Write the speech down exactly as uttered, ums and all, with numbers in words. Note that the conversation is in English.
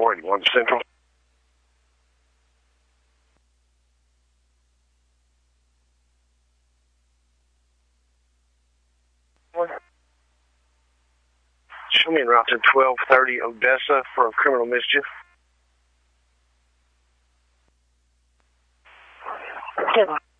four eighty-one Central. Show me en route to twelve thirty Odessa for criminal mischief. Good.